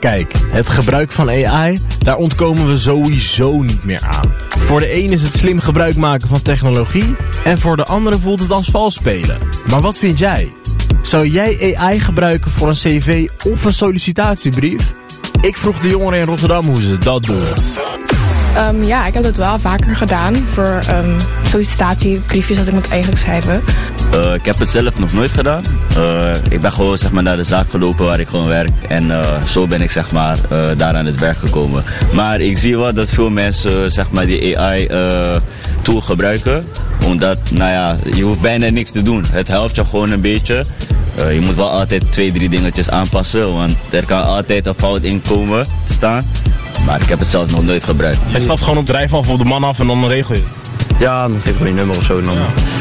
Kijk, het gebruik van AI, daar ontkomen we sowieso niet meer aan. Voor de een is het slim gebruik maken van technologie en voor de andere voelt het als vals spelen. Maar wat vind jij? Zou jij AI gebruiken voor een cv of een sollicitatiebrief? Ik vroeg de jongeren in Rotterdam hoe ze dat doen. Ja, ik heb dat wel vaker gedaan voor sollicitatiebriefjes dat ik moet eigenlijk schrijven. Ik heb het zelf nog nooit gedaan. Ik ben gewoon zeg maar, naar de zaak gelopen waar ik gewoon werk. En zo ben ik zeg maar, daar aan het werk gekomen. Maar ik zie wel dat veel mensen zeg maar, die AI-tool gebruiken. Omdat, nou ja, je hoeft bijna niks te doen. Het helpt je gewoon een beetje. Je moet wel altijd 2-3 dingetjes aanpassen. Want er kan altijd een fout in komen te staan. Maar ik heb het zelf nog nooit gebruikt. Je stapt gewoon op de rijval of op de man af en dan regel je het? Ja, dan geef ik gewoon je nummer of zo. Dan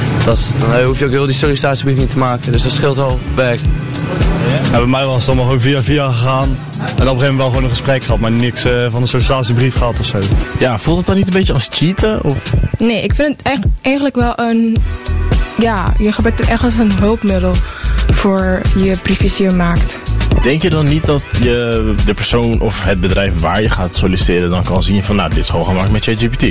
hoef je ook heel die sollicitatiebrief niet te maken. Dus dat scheelt wel werk. Ja, bij mij was het allemaal gewoon via gegaan. En op een gegeven moment wel gewoon een gesprek gehad, maar niks van een sollicitatiebrief gehad of zo. Ja, voelt het dan niet een beetje als cheaten? Of? Nee, ik vind het eigenlijk wel een... Ja, je gebruikt het echt als een hulpmiddel voor je briefjes die je maakt. Denk je dan niet dat je de persoon of het bedrijf waar je gaat solliciteren dan kan zien van, nou, dit is gewoon gemaakt met ChatGPT?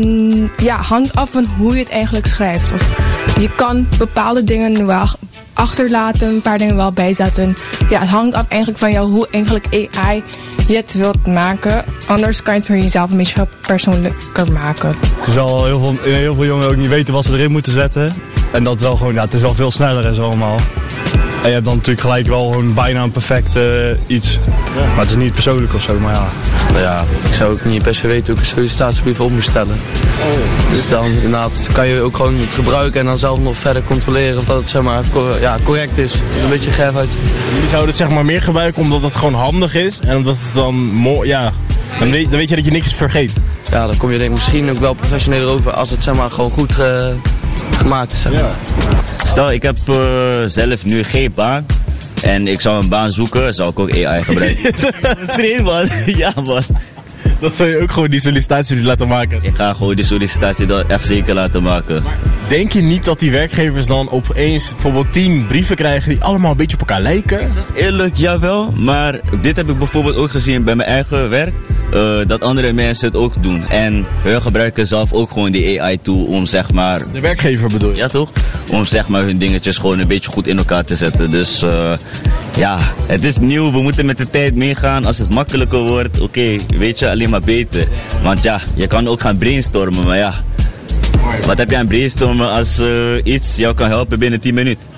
Ja, hangt af van hoe je het eigenlijk schrijft. Of je kan bepaalde dingen wel achterlaten, een paar dingen wel bijzetten. Ja, het hangt af eigenlijk van jou hoe eigenlijk AI je het wilt maken. Anders kan je het voor jezelf een beetje persoonlijker maken. Het is wel heel veel jongeren ook niet weten wat ze erin moeten zetten. En dat wel gewoon, ja, het is wel veel sneller en zo allemaal. En je hebt dan natuurlijk gelijk wel gewoon bijna een perfect iets. Ja. Maar het is niet persoonlijk of zo, maar ja. Nou ja, ik zou ook niet per se weten hoe ik een sollicitatiebrief op moet stellen. Dus dan inderdaad kan je ook gewoon het gebruiken en dan zelf nog verder controleren of dat het zeg maar correct is. Een beetje geef uit. Jullie zouden het zeg maar meer gebruiken omdat het gewoon handig is en omdat het dan mooi, ja, dan weet je dat je niks vergeet. Ja, dan kom je denk ik misschien ook wel professioneler over als het zeg maar gewoon goed gemaakt is. Zeg maar. Ja. Stel, ik heb zelf nu geen baan en ik zou een baan zoeken, zou ik ook AI gebruiken. Street man, ja man. Dan zou je ook gewoon die sollicitatie laten maken. Ik ga gewoon die sollicitatie dan echt zeker laten maken. Denk je niet dat die werkgevers dan opeens bijvoorbeeld 10 brieven krijgen die allemaal een beetje op elkaar lijken? Ik zeg eerlijk, jawel, maar dit heb ik bijvoorbeeld ook gezien bij mijn eigen werk. Dat andere mensen het ook doen. En hun gebruiken zelf ook gewoon die AI-tool om zeg maar... De werkgever bedoel je? Ja toch? Om zeg maar hun dingetjes gewoon een beetje goed in elkaar te zetten. Dus ja, het is nieuw. We moeten met de tijd meegaan. Als het makkelijker wordt, oké, weet je, alleen maar beter. Want ja, je kan ook gaan brainstormen, maar ja. Wat heb je aan brainstormen als iets jou kan helpen binnen 10 minuten?